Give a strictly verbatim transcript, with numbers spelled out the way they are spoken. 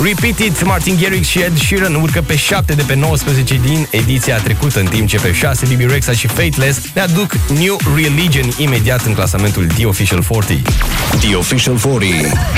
Repeat It, Martin Garrix și Ed Sheeran urcă pe șapte de pe nouăsprezece din ediția trecută, în timp ce pe șase B B Rexha și Fateless ne aduc New Religion imediat în clasamentul The Official patruzeci. The Official patruzeci.